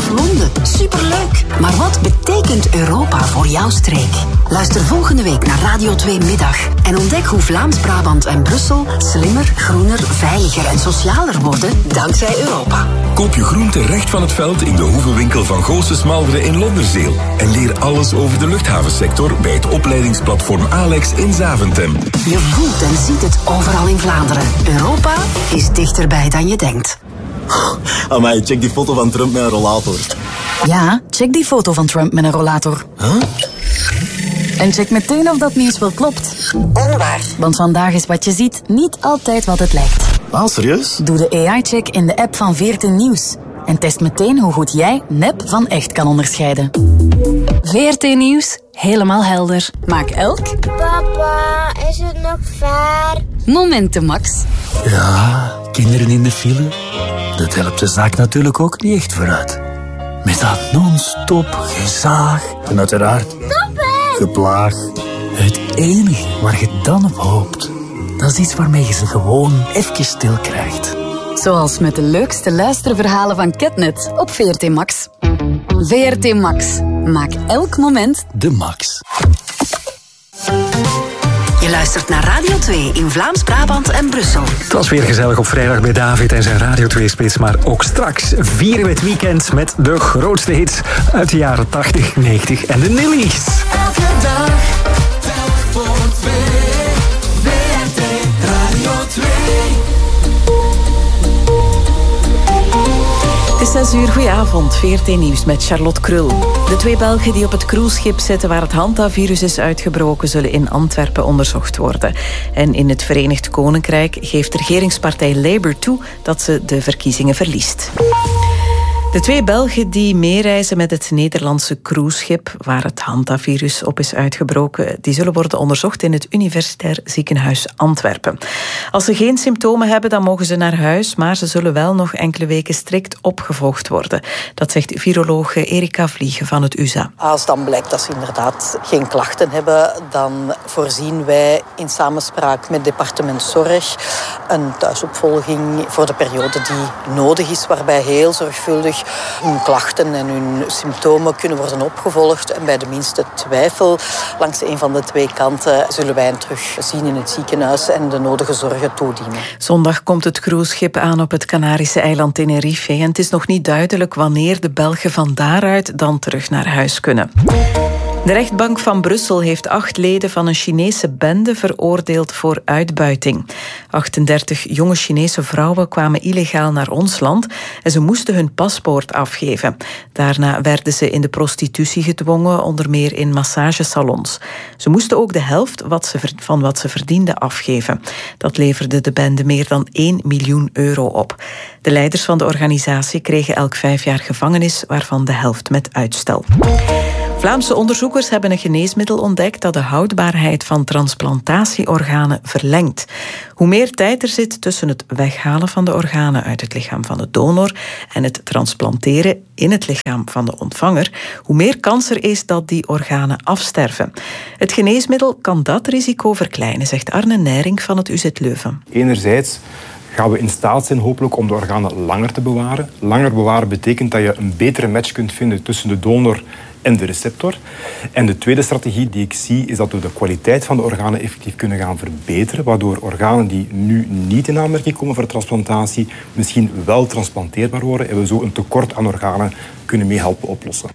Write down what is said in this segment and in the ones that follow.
of Londen. Superleuk! Maar wat betekent Europa voor jouw streek? Luister volgende week naar Radio 2 Middag en ontdek hoe Vlaams-Brabant en Brussel slimmer, groener, veiliger en socialer worden dankzij Europa. Koop je groente recht van het veld in de hoevenwinkel van Goosse Smalderen in Londerzeel. En leer alles over de luchthavensector bij het opleidingsplatform Alex in Zaventem. Je voelt en ziet het overal in Vlaanderen. Europa is dichterbij dan je denkt. Amai, check die foto van Trump met een rollator. Ja, check die foto van Trump met een rollator. Huh? En check meteen of dat nieuws wel klopt. Onwaar. Want vandaag is wat je ziet niet altijd wat het lijkt. Ah, serieus? Doe de AI-check in de app van VRT Nieuws. En test meteen hoe goed jij nep van echt kan onderscheiden. VRT Nieuws, helemaal helder. Maak elk... Papa, is het nog ver? Momenten, Max. Ja, kinderen in de file. Dat helpt de zaak natuurlijk ook niet echt vooruit. Met dat non-stop gezaag en uiteraard geplaag. Het enige waar je dan op hoopt, dat is iets waarmee je ze gewoon even stil krijgt. Zoals met de leukste luisterverhalen van Catnet op VRT Max. VRT Max. Maak elk moment de max. Je luistert naar Radio 2 in Vlaams-Brabant en Brussel. Het was weer gezellig op vrijdag bij David en zijn Radio 2-spits. Maar ook straks vieren we het weekend met de grootste hits uit de jaren 80, 90 en de Nillies. Elke dag, telk voor twee. VRT Radio 2. Het is 6 uur, goedenavond. VRT Nieuws met Charlotte Krul. De 2 Belgen die op het cruiseschip zitten waar het Hanta-virus is uitgebroken, zullen in Antwerpen onderzocht worden. En in het Verenigd Koninkrijk geeft de regeringspartij Labour toe dat ze de verkiezingen verliest. De 2 Belgen die meereizen met het Nederlandse cruiseschip waar het Hanta-virus op is uitgebroken, die zullen worden onderzocht in het Universitair Ziekenhuis Antwerpen. Als ze geen symptomen hebben, dan mogen ze naar huis, maar ze zullen wel nog enkele weken strikt opgevolgd worden. Dat zegt virologe Erika Vliegen van het UZA. Als dan blijkt dat ze inderdaad geen klachten hebben, dan voorzien wij in samenspraak met departement Zorg een thuisopvolging voor de periode die nodig is, waarbij heel zorgvuldig hun klachten en hun symptomen kunnen worden opgevolgd. En bij de minste twijfel langs een van de 2 kanten zullen wij hen terug zien in het ziekenhuis en de nodige zorgen toedienen. Zondag komt het cruiseschip aan op het Canarische eiland Tenerife. En het is nog niet duidelijk wanneer de Belgen van daaruit dan terug naar huis kunnen. De rechtbank van Brussel heeft 8 leden van een Chinese bende veroordeeld voor uitbuiting. 38 jonge Chinese vrouwen kwamen illegaal naar ons land en ze moesten hun paspoort afgeven. Daarna werden ze in de prostitutie gedwongen, onder meer in massagesalons. Ze moesten ook de helft van wat ze verdienden afgeven. Dat leverde de bende meer dan 1 miljoen euro op. De leiders van de organisatie kregen elk 5 jaar gevangenis, waarvan de helft met uitstel. Vlaamse onderzoekers hebben een geneesmiddel ontdekt dat de houdbaarheid van transplantatieorganen verlengt. Hoe meer tijd er zit tussen het weghalen van de organen uit het lichaam van de donor en het transplanteren in het lichaam van de ontvanger, hoe meer kans er is dat die organen afsterven. Het geneesmiddel kan dat risico verkleinen, zegt Arne Nijring van het UZ Leuven. Enerzijds gaan we in staat zijn hopelijk om de organen langer te bewaren. Langer bewaren betekent dat je een betere match kunt vinden tussen de donor en de receptor. En de tweede strategie die ik zie is dat we de kwaliteit van de organen effectief kunnen gaan verbeteren, waardoor organen die nu niet in aanmerking komen voor transplantatie misschien wel transplanteerbaar worden en we zo een tekort aan organen kunnen meehelpen oplossen.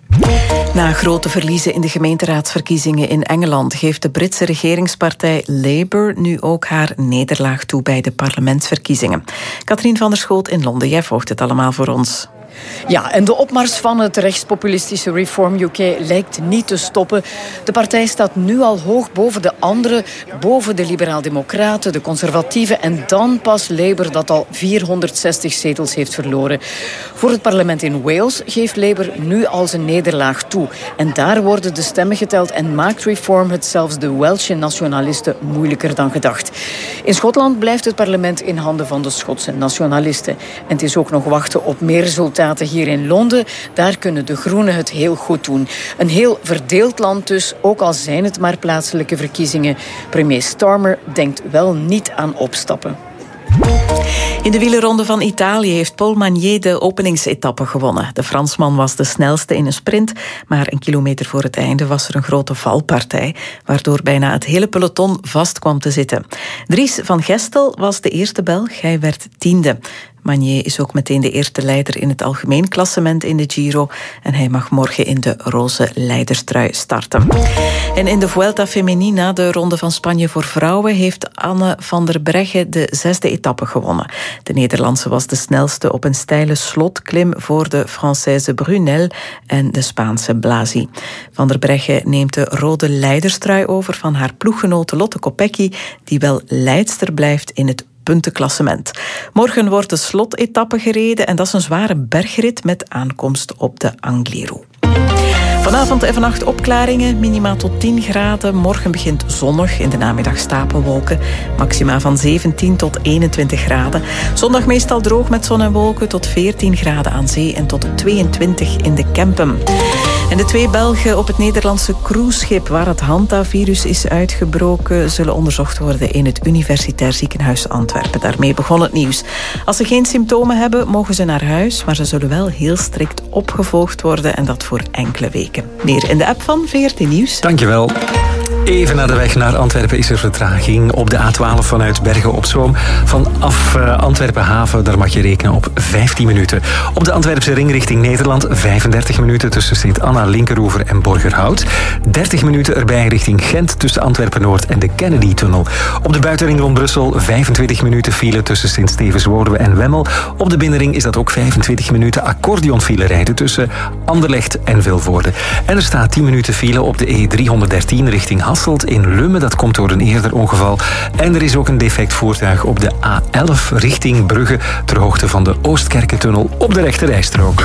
Na grote verliezen in de gemeenteraadsverkiezingen in Engeland geeft de Britse regeringspartij Labour nu ook haar nederlaag toe bij de parlementsverkiezingen. Katrien van der Schoot in Londen, jij volgt het allemaal voor ons. Ja, en de opmars van het rechtspopulistische Reform UK lijkt niet te stoppen. De partij staat nu al hoog boven de anderen, boven de liberaal-democraten, de conservatieven en dan pas Labour dat al 460 zetels heeft verloren. Voor het parlement in Wales geeft Labour nu al zijn nederlaag toe. En daar worden de stemmen geteld en maakt Reform het zelfs de Welsh nationalisten moeilijker dan gedacht. In Schotland blijft het parlement in handen van de Schotse nationalisten. En het is ook nog wachten op meer resultaten hier in Londen. Daar kunnen de Groenen het heel goed doen. Een heel verdeeld land dus, ook al zijn het maar plaatselijke verkiezingen. Premier Starmer denkt wel niet aan opstappen. In de wielerronde van Italië heeft Paul Magnier de openingsetappe gewonnen. De Fransman was de snelste in een sprint, maar een kilometer voor het einde was er een grote valpartij, waardoor bijna het hele peloton vast kwam te zitten. Dries van Gestel was de eerste Belg, hij werd 10e. Magnier is ook meteen de eerste leider in het algemeen klassement in de Giro en hij mag morgen in de roze leiderstrui starten. En in de Vuelta Femenina, de ronde van Spanje voor vrouwen, heeft Anne van der Breggen de 6e etappe gewonnen. De Nederlandse was de snelste op een steile slotklim voor de Française Brunel en de Spaanse Blasi. Van der Breggen neemt de rode leiderstrui over van haar ploeggenote Lotte Kopecky, die wel leidster blijft in het puntenklassement. Morgen wordt de slotetappe gereden en dat is een zware bergrit met aankomst op de Angliru. Vanavond en vannacht opklaringen, minima tot 10 graden. Morgen begint zonnig, in de namiddag stapelwolken. Maxima van 17 tot 21 graden. Zondag meestal droog met zon en wolken tot 14 graden aan zee en tot 22 in de Kempen. En de 2 Belgen op het Nederlandse cruiseschip waar het hantavirus is uitgebroken zullen onderzocht worden in het Universitair Ziekenhuis Antwerpen. Daarmee begon het nieuws. Als ze geen symptomen hebben, mogen ze naar huis, maar ze zullen wel heel strikt opgevolgd worden en dat voor enkele weken. Meer in de app van VRT Nieuws. Dankjewel. Even naar de weg naar Antwerpen is er vertraging op de A12 vanuit Bergen op Zoom. Vanaf Antwerpen haven, daar mag je rekenen op 15 minuten. Op de Antwerpse ring richting Nederland 35 minuten tussen Sint-Anna, Linkeroever en Borgerhout. 30 minuten erbij richting Gent tussen Antwerpen-Noord en de Kennedy-tunnel. Op de buitenring rond Brussel 25 minuten file tussen Sint-Stevens-Woluwe en Wemmel. Op de binnenring is dat ook 25 minuten accordeonfile rijden tussen Anderlecht en Vilvoorde. En er staat 10 minuten file op de E313 richting Hasselt in Lummen. Dat komt door een eerder ongeval. En er is ook een defect voertuig op de A11 richting Brugge ter hoogte van de Oostkerkentunnel op de rechterrijstrook.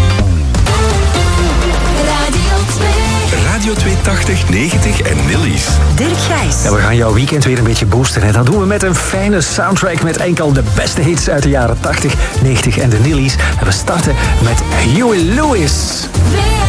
Radio 280, 90 en Nillies. Dirk Gijs. Ja, we gaan jouw weekend weer een beetje boosten. Hè. Dat doen we met een fijne soundtrack met enkel de beste hits uit de jaren 80, 90 en de Nillies. En we starten met Huey Lewis.